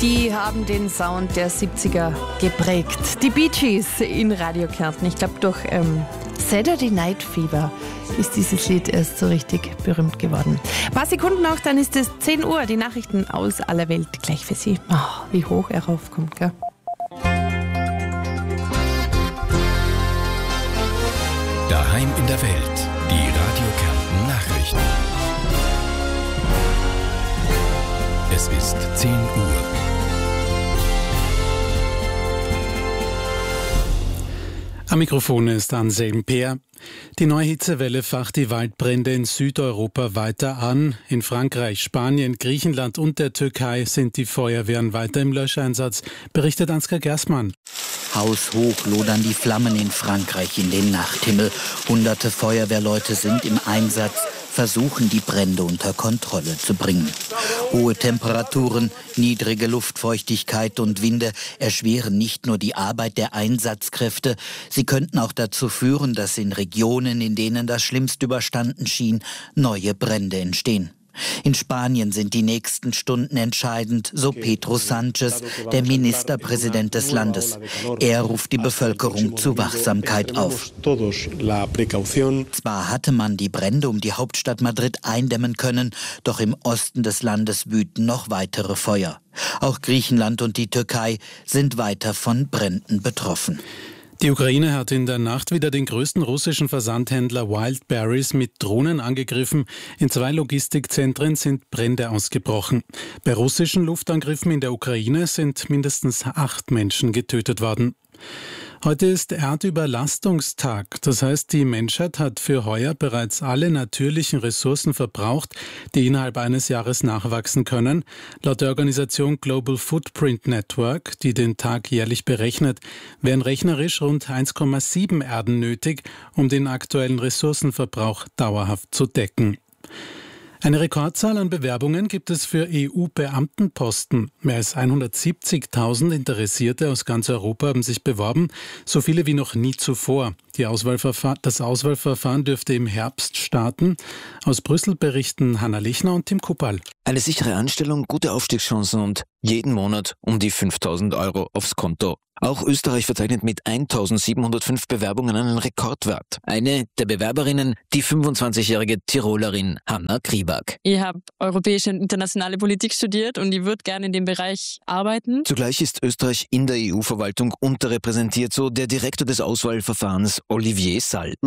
Die haben den Sound der 70er geprägt. Die Bee Gees in Radio Kärnten. Ich glaube, durch Saturday Night Fever ist dieses Lied erst so richtig berühmt geworden. Ein paar Sekunden noch, dann ist es 10 Uhr. Die Nachrichten aus aller Welt gleich für Sie. Oh, wie hoch er raufkommt, gell? Daheim in der Welt. Die Radio Kärnten Nachrichten. Es ist 10 Uhr. Am Mikrofon ist Anselm Peer. Die neue Hitzewelle facht die Waldbrände in Südeuropa weiter an. In Frankreich, Spanien, Griechenland und der Türkei sind die Feuerwehren weiter im Löscheinsatz, berichtet Ansgar Gerstmann. Haushoch lodern die Flammen in Frankreich in den Nachthimmel. Hunderte Feuerwehrleute sind im Einsatz, versuchen die Brände unter Kontrolle zu bringen. Hohe Temperaturen, niedrige Luftfeuchtigkeit und Winde erschweren nicht nur die Arbeit der Einsatzkräfte, sie könnten auch dazu führen, dass in Regionen, in denen das schlimmst überstanden schien, neue Brände entstehen. In Spanien sind die nächsten Stunden entscheidend, so Pedro Sánchez, der Ministerpräsident des Landes. Er ruft die Bevölkerung zu Wachsamkeit auf. Zwar hatte man die Brände um die Hauptstadt Madrid eindämmen können, doch im Osten des Landes wüten noch weitere Feuer. Auch Griechenland und die Türkei sind weiter von Bränden betroffen. Die Ukraine hat in der Nacht wieder den größten russischen Versandhändler Wildberries mit Drohnen angegriffen. In 2 Logistikzentren sind Brände ausgebrochen. Bei russischen Luftangriffen in der Ukraine sind mindestens 8 Menschen getötet worden. Heute ist Erdüberlastungstag. Das heißt, die Menschheit hat für heuer bereits alle natürlichen Ressourcen verbraucht, die innerhalb eines Jahres nachwachsen können. Laut der Organisation Global Footprint Network, die den Tag jährlich berechnet, wären rechnerisch rund 1,7 Erden nötig, um den aktuellen Ressourcenverbrauch dauerhaft zu decken. Eine Rekordzahl an Bewerbungen gibt es für EU-Beamtenposten. Mehr als 170.000 Interessierte aus ganz Europa haben sich beworben, so viele wie noch nie zuvor. Das Auswahlverfahren dürfte im Herbst starten. Aus Brüssel berichten Hanna Lechner und Tim Kuppal. Eine sichere Anstellung, gute Aufstiegschancen und jeden Monat um die 5.000 € aufs Konto. Auch Österreich verzeichnet mit 1.705 Bewerbungen einen Rekordwert. Eine der Bewerberinnen, die 25-jährige Tirolerin Hanna Kriebak. Ich habe europäische und internationale Politik studiert und ich würde gerne in dem Bereich arbeiten. Zugleich ist Österreich in der EU-Verwaltung unterrepräsentiert, so der Direktor des Auswahlverfahrens Olivier Sall.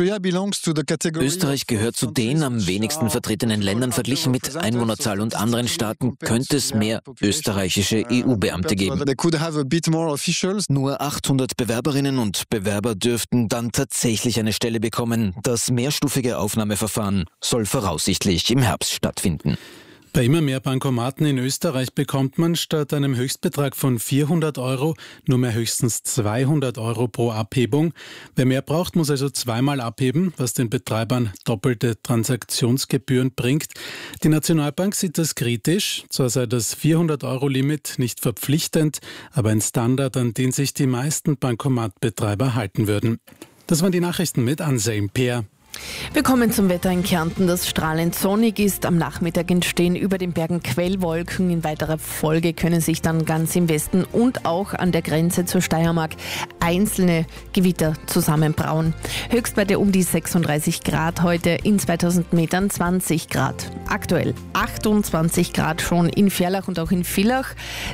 Österreich gehört zu den am wenigsten vertretenen Ländern. Verglichen mit Einwohnerzahl und anderen Staaten könnte es mehr österreichische EU-Beamte geben. Nur 800 Bewerberinnen und Bewerber dürften dann tatsächlich eine Stelle bekommen. Das mehrstufige Aufnahmeverfahren soll voraussichtlich im Herbst stattfinden. Bei immer mehr Bankomaten in Österreich bekommt man statt einem Höchstbetrag von 400 € nur mehr höchstens 200 € pro Abhebung. Wer mehr braucht, muss also zweimal abheben, was den Betreibern doppelte Transaktionsgebühren bringt. Die Nationalbank sieht das kritisch. Zwar sei das 400-€-Limit nicht verpflichtend, aber ein Standard, an den sich die meisten Bankomatbetreiber halten würden. Das waren die Nachrichten mit Anselm Peer. Wir kommen zum Wetter in Kärnten, das strahlend sonnig ist. Am Nachmittag entstehen über den Bergen Quellwolken. In weiterer Folge können sich dann ganz im Westen und auch an der Grenze zur Steiermark einzelne Gewitter zusammenbrauen. Höchstwerte um die 36 Grad heute, in 2000 Metern 20 Grad. Aktuell 28 Grad schon in Ferlach und auch in Villach,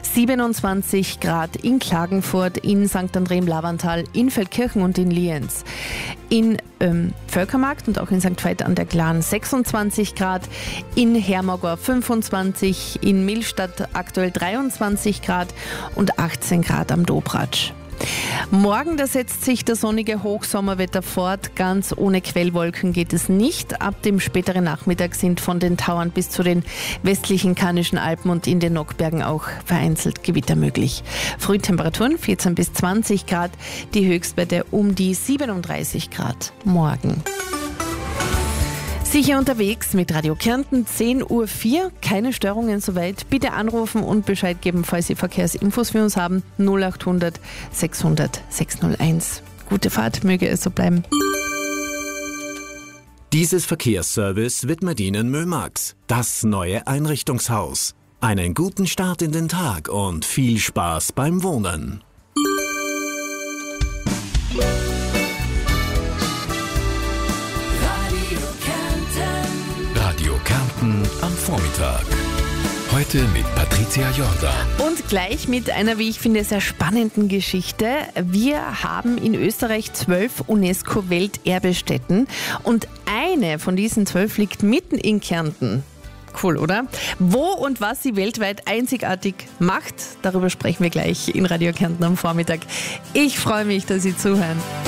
27 Grad in Klagenfurt, in St. André im Lavantal, in Feldkirchen und in Lienz. In Völkermarkt und auch in St. Veit an der Glan 26 Grad, in Hermagor 25, in Millstatt aktuell 23 Grad und 18 Grad am Dobratsch. Morgen, da setzt sich das sonnige Hochsommerwetter fort. Ganz ohne Quellwolken geht es nicht. Ab dem späteren Nachmittag sind von den Tauern bis zu den westlichen Kannischen Alpen und in den Nockbergen auch vereinzelt Gewitter möglich. Frühtemperaturen 14 bis 20 Grad, die Höchstwerte um die 37 Grad morgen. Sicher unterwegs mit Radio Kärnten, 10.04 Uhr. Keine Störungen soweit. Bitte anrufen und Bescheid geben, falls Sie Verkehrsinfos für uns haben. 0800 600 601. Gute Fahrt, möge es so bleiben. Dieses Verkehrsservice widmet Ihnen Mömax, das neue Einrichtungshaus. Einen guten Start in den Tag und viel Spaß beim Wohnen. Radio Kärnten am Vormittag. Heute mit Patricia Jordan. Und gleich mit einer, wie ich finde, sehr spannenden Geschichte. Wir haben in Österreich 12 UNESCO-Welterbestätten und eine von diesen 12 liegt mitten in Kärnten. Cool, oder? Wo und was sie weltweit einzigartig macht, darüber sprechen wir gleich in Radio Kärnten am Vormittag. Ich freue mich, dass Sie zuhören.